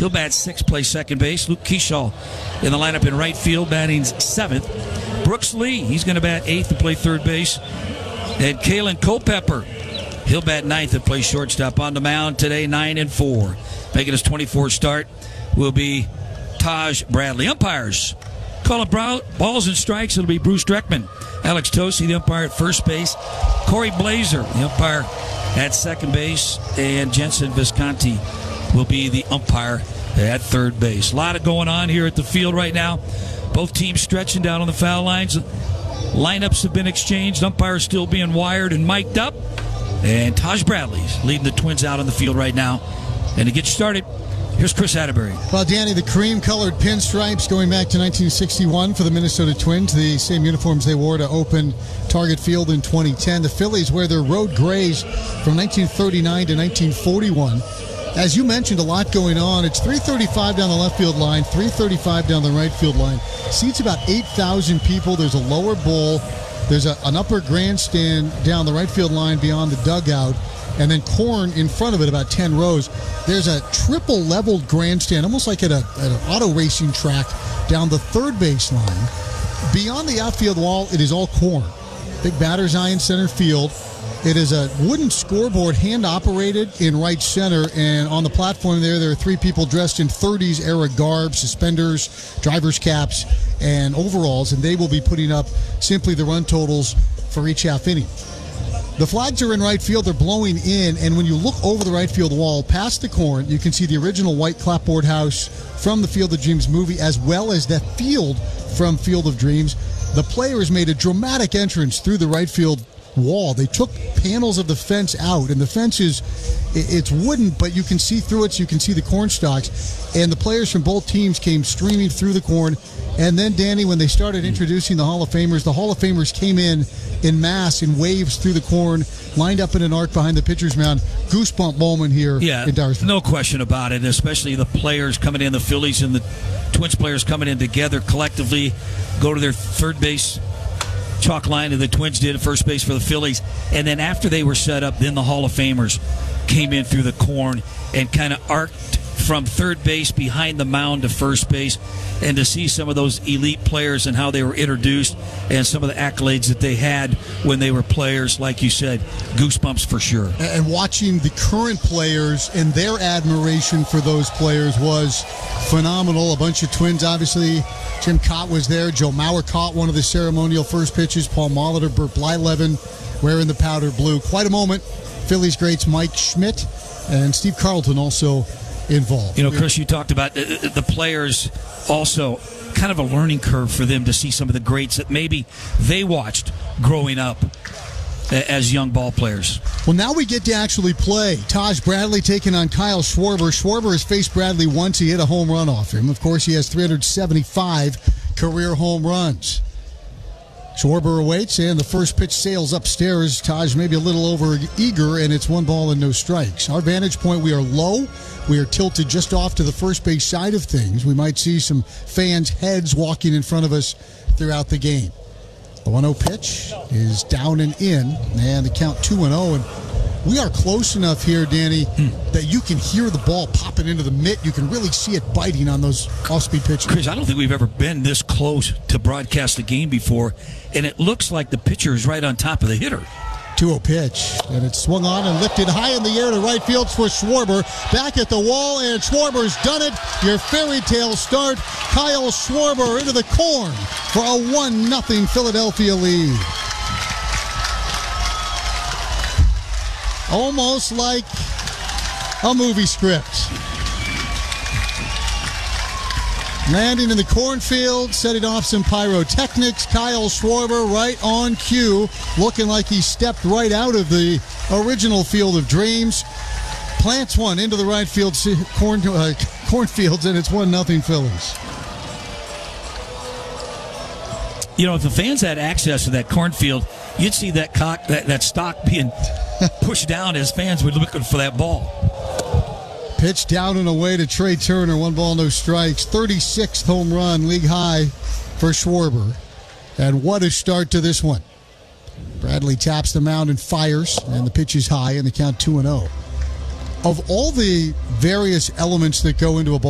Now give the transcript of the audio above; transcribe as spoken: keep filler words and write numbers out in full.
He'll bat sixth, play second base. Luke Keyshaw in the lineup in right field, batting seventh. Brooks Lee, he's going to bat eighth and play third base. And Kalen Culpepper, he'll bat ninth and play shortstop. On the mound today, nine and four. Making his twenty-fourth start will be Taj Bradley. Umpires call up balls and strikes. It'll be Bruce Dreckman. Alex Tosi, the umpire at first base. Corey Blazer, the umpire at second base. And Jensen Visconti will be the umpire at third base. A lot of going on here at the field right now. Both teams stretching down on the foul lines. Lineups have been exchanged. Umpires still being wired and mic'd up. And Taj Bradley's leading the Twins out on the field right now. And to get started, here's Chris Atterbury. Well, Danny, the cream-colored pinstripes going back to nineteen sixty-one for the Minnesota Twins, the same uniforms they wore to open Target Field in twenty ten. The Phillies wear their road grays from nineteen thirty-nine to nineteen forty-one. As you mentioned, a lot going on. It's three thirty-five down the left field line, three thirty-five down the right field line. Seats about eight thousand people. There's a lower bowl. There's a, an upper grandstand down the right field line beyond the dugout. And then corn in front of it, about ten rows. There's a triple-leveled grandstand, almost like at, a, at an auto racing track, down the third base line. Beyond the outfield wall, it is all corn. Big batter's eye in center field. It is a wooden scoreboard, hand-operated in right center, and on the platform there, there are three people dressed in thirties era garb, suspenders, driver's caps, and overalls, and they will be putting up simply the run totals for each half inning. The flags are in right field. They're blowing in, and when you look over the right field wall, past the corn, you can see the original white clapboard house from the Field of Dreams movie, as well as that field from Field of Dreams. The players made a dramatic entrance through the right field wall. They took panels of the fence out, and the fence is it's wooden, but you can see through it, so you can see the corn stalks. And the players from both teams came streaming through the corn. And then, Danny, when they started introducing the Hall of Famers, the Hall of Famers came in in mass in waves through the corn, lined up in an arc behind the pitcher's mound. Goosebump moment here yeah, in Dyersburg. No question about it, especially the players coming in, the Phillies and the Twins players coming in together collectively, go to their third base chalk line, and the Twins did at first base for the Phillies. And then after they were set up, then the Hall of Famers came in through the corn and kind of arced from third base behind the mound to first base. And to see some of those elite players and how they were introduced and some of the accolades that they had when they were players, like you said, goosebumps for sure. And watching the current players and their admiration for those players was phenomenal. A bunch of Twins, obviously. Jim Cott was there. Joe Mauer caught one of the ceremonial first pitches. Paul Molitor, Burt Blyleven wearing the powder blue. Quite a moment. Phillies greats Mike Schmidt and Steve Carlton also involved. You know, Chris, you talked about the, the players also, kind of a learning curve for them to see some of the greats that maybe they watched growing up as young ball players. Well, now we get to actually play. Taj Bradley taking on Kyle Schwarber. Schwarber has faced Bradley once. He hit a home run off him. Of course, he has three hundred seventy-five career home runs. Schwarber awaits, and the first pitch sails upstairs. Taj maybe a little over eager, and it's one ball and no strikes. Our vantage point, we are low. We are tilted just off to the first base side of things. We might see some fans' heads walking in front of us throughout the game. The one oh pitch is down and in, and the count two and oh. And we are close enough here, Danny, hmm. that you can hear the ball popping into the mitt. You can really see it biting on those off-speed pitches. Chris, I don't think we've ever been this close to broadcast a game before, and it looks like the pitcher is right on top of the hitter. two oh pitch, and it's swung on and lifted high in the air to right field for Schwarber. Back at the wall, and Schwarber's done it. Your fairy tale start. Kyle Schwarber into the corn for a one nothing Philadelphia lead. Almost like a movie script. Landing in the cornfield, setting off some pyrotechnics. Kyle Schwarber right on cue, looking like he stepped right out of the original Field of Dreams. Plants one into the right field corn, uh, cornfields, and it's one nothing Phillies. You know, if the fans had access to that cornfield, you'd see that cock, that, that stock being pushed down as fans were looking for that ball. Pitch down and away to Trey Turner. One ball, no strikes. thirty-sixth home run, league high for Schwarber. And what a start to this one. Bradley taps the mound and fires, and the pitch is high, and the count two and oh. Of all the various elements that go into a ball